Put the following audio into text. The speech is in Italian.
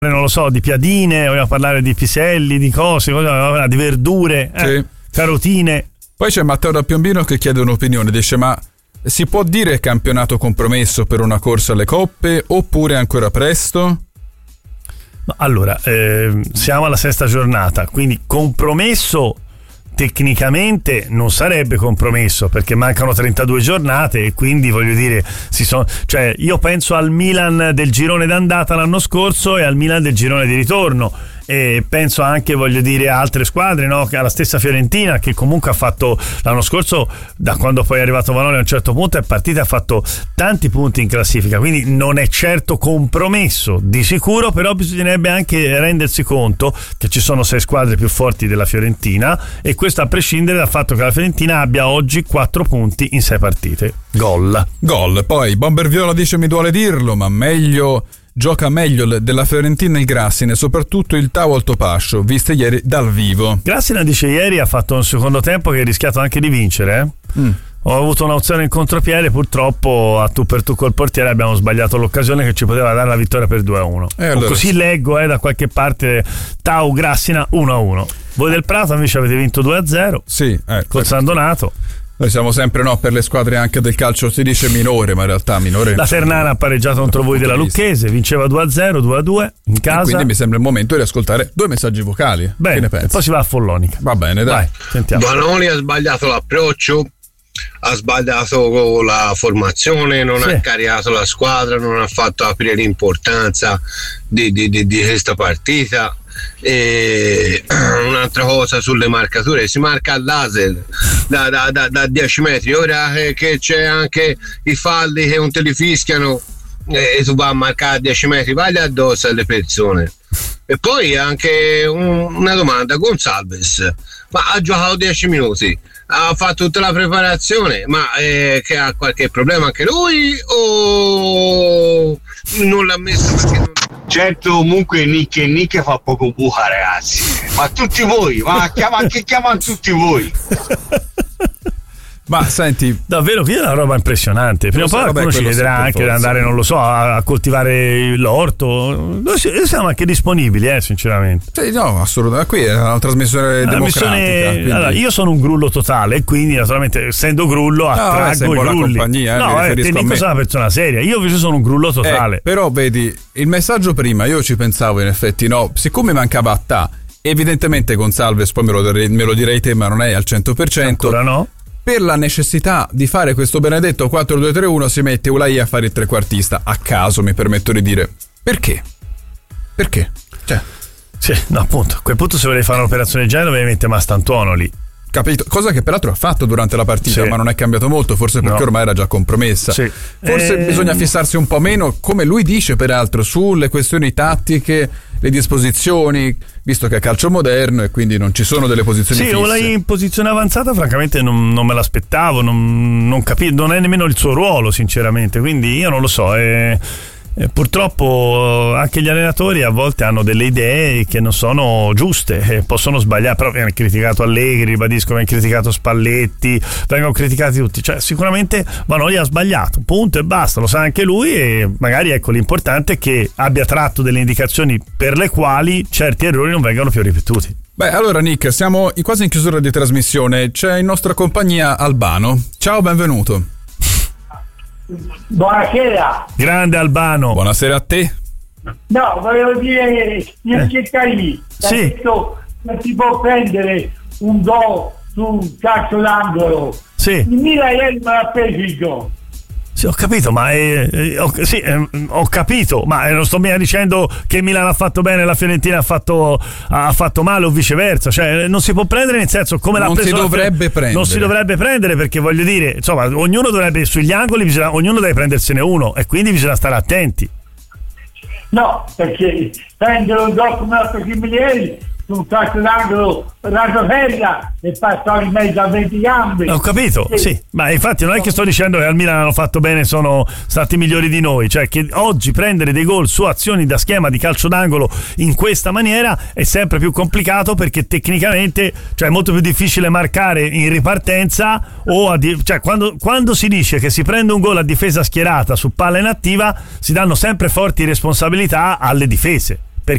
non lo so, di piadine, vogliamo parlare di piselli, di cose, di verdure, sì. Carotine. Poi c'è Matteo da Piombino che chiede un'opinione, dice: ma si può dire campionato compromesso per una corsa alle coppe oppure ancora presto? No, allora, siamo alla sesta giornata, quindi compromesso tecnicamente non sarebbe compromesso perché mancano 32 giornate e quindi voglio dire cioè io penso al Milan del girone d'andata l'anno scorso e al Milan del girone di ritorno e penso anche, voglio dire, a altre squadre, no? Alla stessa Fiorentina che comunque ha fatto l'anno scorso, da quando poi è arrivato Vanoli a un certo punto è partita e ha fatto tanti punti in classifica, quindi non è certo compromesso di sicuro, però bisognerebbe anche rendersi conto che ci sono 6 squadre più forti della Fiorentina e questo a prescindere dal fatto che la Fiorentina abbia oggi 4 punti in 6 partite. Gol. Poi Bomber Viola dice: mi duole dirlo, ma gioca meglio della Fiorentina il Grassina e soprattutto il Tau Altopascio, viste ieri dal vivo. Grassina dice ieri ha fatto un secondo tempo che ha rischiato anche di vincere. Ho avuto un'opzione in contropiede, purtroppo a tu per tu col portiere abbiamo sbagliato l'occasione che ci poteva dare la vittoria per 2-1. Allora, così leggo da qualche parte Tau Grassina 1-1. Voi del Prato invece avete vinto 2-0. Sì, col San Donato. Noi siamo sempre per le squadre anche del calcio si dice minore, ma in realtà minore. La Ternana ha pareggiato contro voi della Lucchese, vinceva 2-0, 2-2 in casa. E quindi mi sembra il momento di ascoltare 2 messaggi vocali. Bene, che ne pensi? E poi si va a Follonica. Va bene, dai. Vai, sentiamo. Vanoli ha sbagliato l'approccio, ha sbagliato la formazione, non ha caricato la squadra, non ha fatto aprire l'importanza di questa partita. E un'altra cosa sulle marcature, si marca al laser da 10 metri, ora che c'è anche i falli che non te li fischiano e tu vai a marcare a 10 metri, vai addosso alle persone. E poi anche una domanda: Gonçalves ma ha giocato 10 minuti, ha fatto tutta la preparazione, ma che ha qualche problema anche lui o non l'ha messo perché non... Certo, comunque Nick fa poco buca, ragazzi, ma tutti voi, che chiamano tutti voi. Ma senti, davvero qui è una roba impressionante. Prima o poi qualcuno ci chiederà anche di andare, non lo so, a coltivare l'orto. Noi siamo anche disponibili, sinceramente. Sì, no, assolutamente. Qui è una trasmissione democratica. Quindi... Allora, io sono un grullo totale, quindi naturalmente essendo grullo attraggo i grulli. Compagnia, no, te Nico sono una persona seria. Io invece sono un grullo totale. Però vedi, il messaggio prima io ci pensavo in effetti, no, siccome mancava Attà, evidentemente Gonçalves, poi me lo direi te, ma non è al 100%. Ancora no? Per la necessità di fare questo benedetto 4-2-3-1 si mette Ulai a fare il trequartista a caso, mi permetto di dire. Perché? Cioè, sì, no, appunto, a quel punto se volevi fare un'operazione del genere dovevi mettere Mastantuono lì. Capito? Cosa che peraltro ha fatto durante la partita, ma non è cambiato molto, forse perché ormai era già compromessa. Sì. Forse bisogna fissarsi un po' meno, come lui dice peraltro, sulle questioni tattiche, le disposizioni, visto che è calcio moderno e quindi non ci sono delle posizioni fisse. Sì, o lei in posizione avanzata francamente non me l'aspettavo, non capisco, non è nemmeno il suo ruolo sinceramente, quindi io non lo so. Purtroppo anche gli allenatori a volte hanno delle idee che non sono giuste, possono sbagliare, però viene criticato Allegri, ribadisco, viene criticato Spalletti, vengono criticati tutti, cioè sicuramente Vanoli ha sbagliato, punto e basta, lo sa anche lui e magari l'importante è che abbia tratto delle indicazioni per le quali certi errori non vengano più ripetuti. Beh, allora Nick, siamo quasi in chiusura di trasmissione, c'è in nostra compagnia Albano. Ciao, benvenuto. Buonasera. Grande Albano. Buonasera a te. No, volevo dire signor Ceccarini, sì. non si può prendere un gol su un calcio d'angolo. Sì. Il Milan ieri me l'ha preso il gol. Sì, ho capito, ma ho capito, ma non sto mica dicendo che il Milan ha fatto bene e la Fiorentina ha fatto male o viceversa, cioè non si può prendere, nel senso come l'ha preso. Non si dovrebbe prendere perché voglio dire, insomma, ognuno dovrebbe sugli angoli, ognuno deve prendersene uno e quindi bisogna stare attenti. No, perché prendere un gol come l'altro ieri su un calcio d'angolo rasoferra e passare in mezzo a 20 gambe. Ho capito, sì, ma infatti non è che sto dicendo che al Milan hanno fatto bene, sono stati migliori di noi, cioè che oggi prendere dei gol su azioni da schema di calcio d'angolo in questa maniera è sempre più complicato perché tecnicamente, cioè è molto più difficile marcare in ripartenza o cioè quando si dice che si prende un gol a difesa schierata su palla inattiva si danno sempre forti responsabilità alle difese.